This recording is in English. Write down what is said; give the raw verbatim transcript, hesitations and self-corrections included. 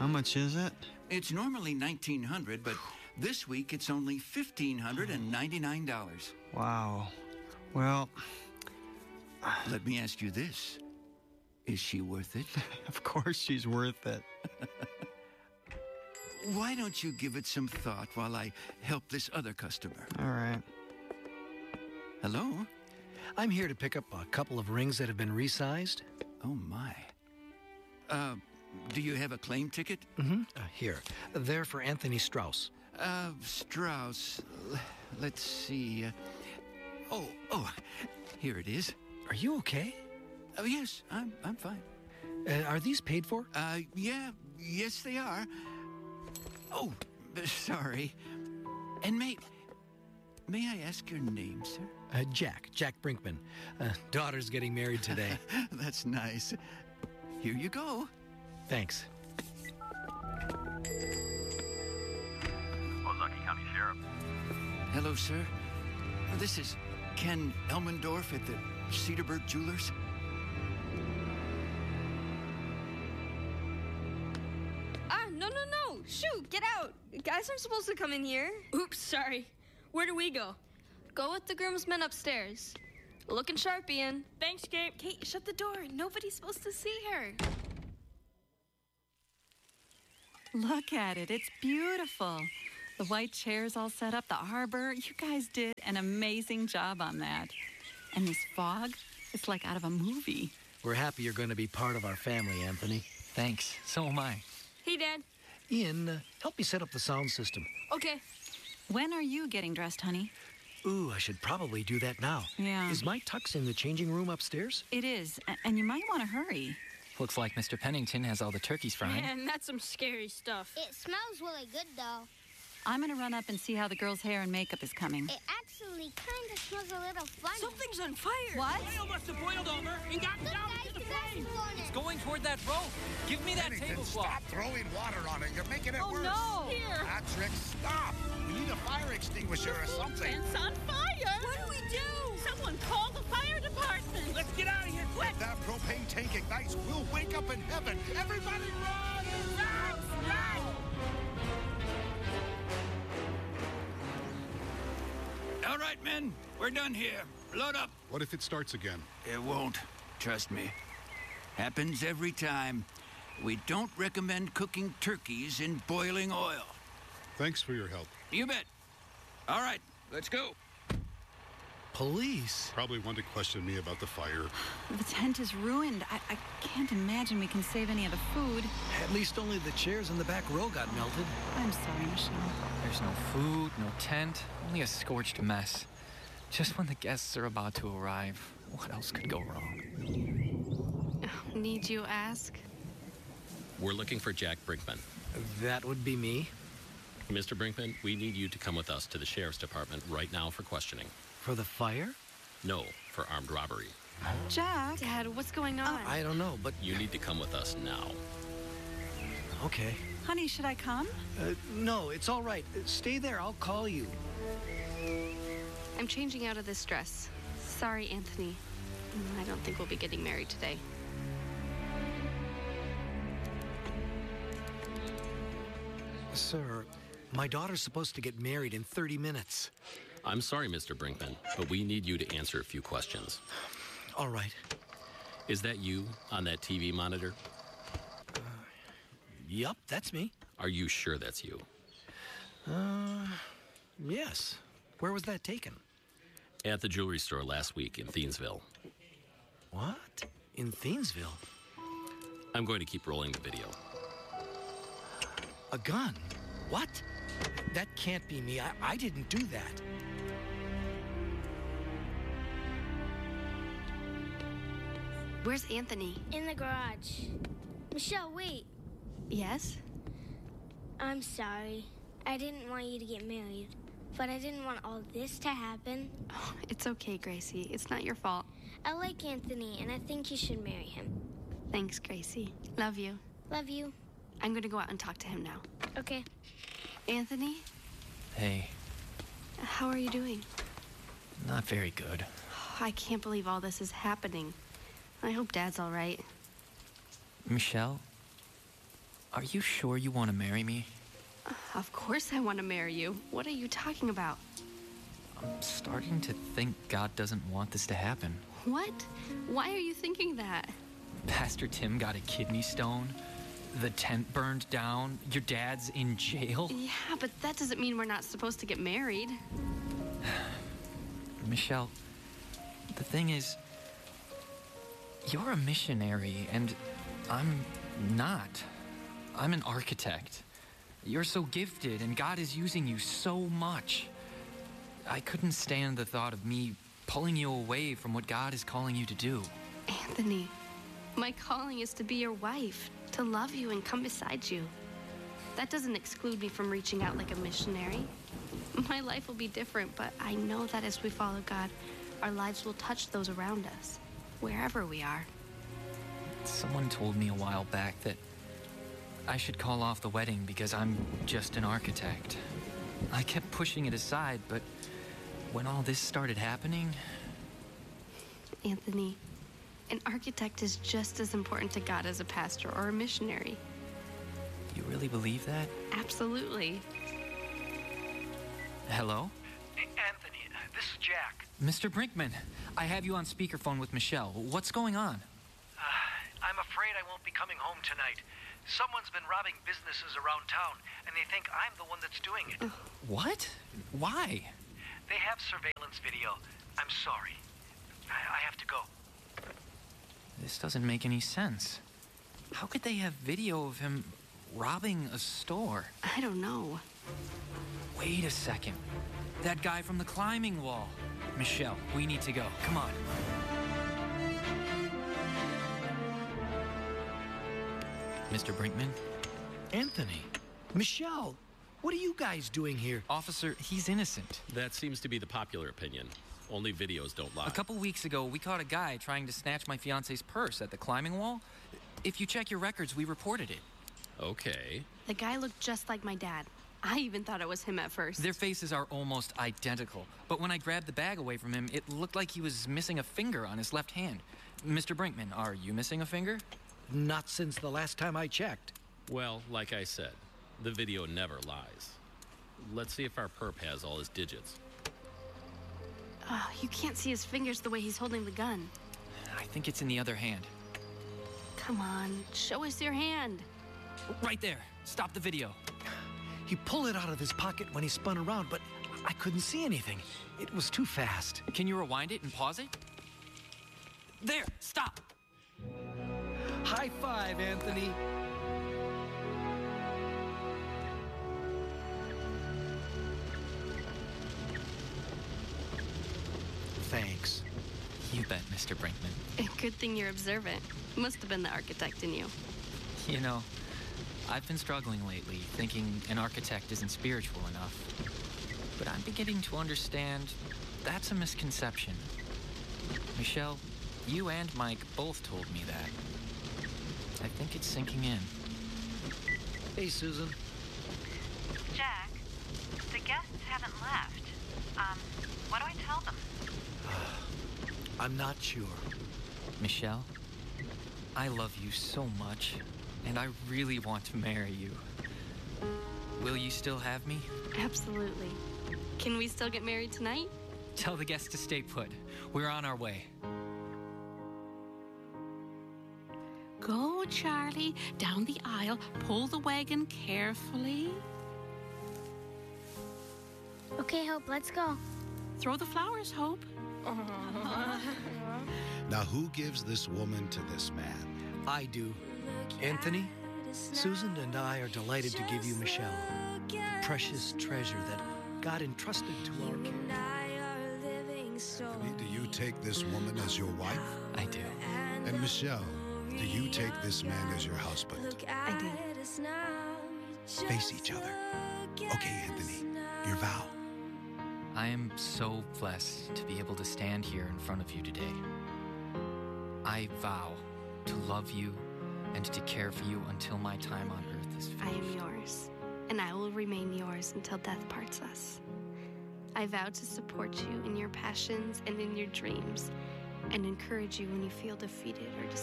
How much is it? It's normally nineteen hundred dollars, but this week it's only fifteen hundred ninety-nine dollars. Wow. Well... Let me ask you this. Is she worth it? Of course she's worth it. Why don't you give it some thought while I help this other customer? All right. Hello? I'm here to pick up a couple of rings that have been resized. Oh, my. Uh, do you have a claim ticket? Mm-hmm. Uh, here. They're for Anthony Strauss. Uh, Strauss. L- Let's see. Uh, oh, oh, here it is. Are you okay? Oh, yes, I'm, I'm fine. Uh, are these paid for? Uh, yeah, yes, they are. Oh, uh, sorry. And may, may I ask your name, sir? Uh, Jack. Jack Brinkman. Uh, daughter's getting married today. That's nice. Here you go. Thanks. Ozaukee County Sheriff. Hello, sir. This is Ken Elmendorf at the Cedarburg Jewelers. Ah, no, no, no. Shoot, get out. Guys aren't supposed to come in here. Oops, sorry. Where do we go? Go with the groomsmen upstairs. Looking sharp, Ian. Thanks, Kate. Kate, shut the door. Nobody's supposed to see her. Look at it. It's beautiful. The white chairs all set up, the arbor. You guys did an amazing job on that. And this fog, it's like out of a movie. We're happy you're going to be part of our family, Anthony. Thanks. So am I. Hey, Dad. Ian, uh, help me set up the sound system. Okay. When are you getting dressed, honey? Ooh, I should probably do that now. Yeah. Is my tux in the changing room upstairs? It is, a- and you might want to hurry. Looks like Mister Pennington has all the turkeys frying. Man, that's some scary stuff. It smells really good, though. I'm going to run up and see how the girl's hair and makeup is coming. It actually kind of smells a little funny. Something's on fire. What? Oil must have boiled over and got Look, down guys, to the the gas flame. is on it. It's going toward that rope. Give me that Pennington, tablecloth. stop throwing water on it. You're making it Oh, worse. no. Here. Patrick, stop. We need a fire extinguisher or something. It's on fire. What do we do? Someone call the fire department. Let's get out of here, quick. If that propane tank ignites, we'll wake up in heaven. Everybody run! Run! Run! All right, men. We're done here. Load up. What if it starts again? It won't. Trust me. Happens every time. We don't recommend cooking turkeys in boiling oil. Thanks for your help. You bet. All right, let's go. Police? Probably want to question me about the fire. The tent is ruined. I, I can't imagine we can save any of the food. At least only the chairs in the back row got melted. I'm sorry, Michelle. There's no food, no tent, only a scorched mess. Just when the guests are about to arrive, what else could go wrong? Need you ask? We're looking for Jack Brinkman. That would be me. Mister Brinkman, we need you to come with us to the sheriff's department right now for questioning. For the fire? No, for armed robbery. Jack? Dad, what's going on? I don't know, but... You need to come with us now. Okay. Honey, should I come? Uh, no, it's all right. Uh, Stay there. I'll call you. I'm changing out of this dress. Sorry, Anthony. I don't think we'll be getting married today. Sir, my daughter's supposed to get married in thirty minutes. I'm sorry, Mister Brinkman, but we need you to answer a few questions. All right. Is that you on that T V monitor? Uh, yup, that's me. Are you sure that's you? Uh, yes. Where was that taken? At the jewelry store last week in Thiensville. What? In Thiensville? I'm going to keep rolling the video. A gun? What? That can't be me. I, I didn't do that. Where's Anthony? In the garage. Michelle, wait. Yes? I'm sorry. I didn't want you to get married, but I didn't want all this to happen. Oh, it's okay, Gracie. It's not your fault. I like Anthony, and I think you should marry him. Thanks, Gracie. Love you. Love you. I'm going to go out and talk to him now. Okay. Anthony? Hey, How are you doing? not very good. I can't believe all this is happening. I hope Dad's all right. Michelle? Are you sure you want to marry me? Of course I want to marry you. What are you talking about? I'm starting to think God doesn't want this to happen. What? Why are you thinking that? Pastor Tim got a kidney stone. The tent burned down. Your dad's in jail. Yeah, but that doesn't mean we're not supposed to get married. Michelle, the thing is, you're a missionary, and I'm not. I'm an architect. You're so gifted, and God is using you so much. I couldn't stand the thought of me pulling you away from what God is calling you to do. Anthony, my calling is to be your wife, to love you and come beside you. That doesn't exclude me from reaching out like a missionary. My life will be different, but I know that as we follow God, our lives will touch those around us, wherever we are. Someone told me a while back that I should call off the wedding because I'm just an architect. I kept pushing it aside, but when all this started happening... Anthony, an architect is just as important to God as a pastor or a missionary. You really believe that? Absolutely. Hello? Anthony, uh, this is Jack. Mister Brinkman, I have you on speakerphone with Michelle. What's going on? Uh, I'm afraid I won't be coming home tonight. Someone's been robbing businesses around town, and they think I'm the one that's doing it. What? Why? They have surveillance video. I'm sorry. I, I have to go. This doesn't make any sense. How could they have video of him robbing a store? I don't know. Wait a second. That guy from the climbing wall. Michelle, we need to go. Come on. Mister Brinkman? Anthony, Michelle, what are you guys doing here? Officer, he's innocent. That seems to be the popular opinion. Only videos don't lie. A couple weeks ago, we caught a guy trying to snatch my fiance's purse at the climbing wall. If you check your records, we reported it. Okay. The guy looked just like my dad. I even thought it was him at first. Their faces are almost identical. But when I grabbed the bag away from him, it looked like he was missing a finger on his left hand. Mister Brinkman, are you missing a finger? Not since the last time I checked. Well, like I said, the video never lies. Let's see if our perp has all his digits. Oh, you can't see his fingers the way he's holding the gun. I think it's in the other hand. Come on, show us your hand. Right there. Stop the video. He pulled it out of his pocket when he spun around, but I couldn't see anything. It was too fast. Can you rewind it and pause it? There! Stop! High five, Anthony. Thanks. You bet, Mister Brinkman. Good thing you're observant. Must have been the architect in you. You know, I've been struggling lately, thinking an architect isn't spiritual enough. But I'm beginning to understand that's a misconception. Michelle, you and Mike both told me that. I think it's sinking in. Hey, Susan. Jack, the guests haven't left. Um, what do I tell them? I'm not sure. Michelle, I love you so much, and I really want to marry you. Will you still have me? Absolutely. Can we still get married tonight? Tell the guests to stay put. We're on our way. Go, Charlie, down the aisle. Pull the wagon carefully. Okay, Hope, let's go. Throw the flowers, Hope. Now, who gives this woman to this man? I do. Anthony, Susan and I are delighted to give you Michelle, the precious treasure that God entrusted to our care. Anthony, do you take this woman as your wife? I do. And Michelle, do you take this man as your husband? I do. Face each other. Okay, Anthony, your vow. I am so blessed to be able to stand here in front of you today. I vow to love you and to care for you until my time on earth is finished. I am yours, and I will remain yours until death parts us. I vow to support you in your passions and in your dreams, and encourage you when you feel defeated or discouraged.